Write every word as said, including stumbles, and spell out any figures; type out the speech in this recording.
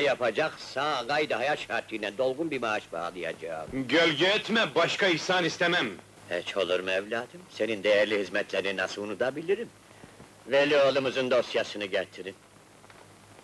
yapacaksa, gayda hayat şartıyla dolgun bir maaş bağlayacağım. Gölge etme, başka ihsan istemem. Hiç olur mu evladım? Senin değerli hizmetlerini nasıl unutabilirim? Veli oğlumuzun dosyasını getirin.